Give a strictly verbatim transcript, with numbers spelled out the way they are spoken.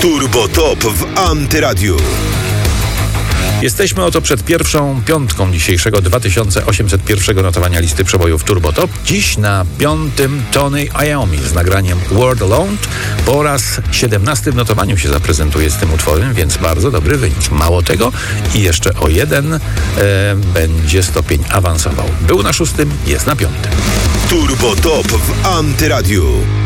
Turbo Top w Antyradiu. Jesteśmy oto przed pierwszą piątką dzisiejszego dwa tysiące osiemset pierwszego notowania listy przebojów Turbo Top. Dziś na piątym Tony Iommi z nagraniem World Alone. Po raz siedemnastym w notowaniu się zaprezentuje z tym utworem, więc bardzo dobry wynik. Mało tego i jeszcze o jeden e, będzie stopień awansował. Był na szóstym, jest na piątym. Turbo Top w Antyradiu.